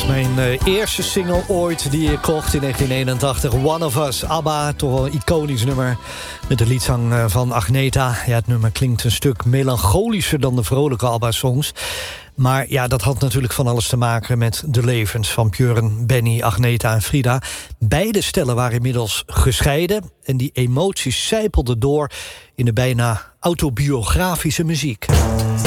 Mijn eerste single ooit die ik kocht in 1981. One of Us, ABBA, toch wel een iconisch nummer. Met de liedzang van Agneta. Ja, het nummer klinkt een stuk melancholischer dan de vrolijke ABBA-songs. Maar ja, dat had natuurlijk van alles te maken met de levens van Björn, Benny, Agneta en Frida. Beide stellen waren inmiddels gescheiden. En die emoties sijpelden door in de bijna autobiografische muziek.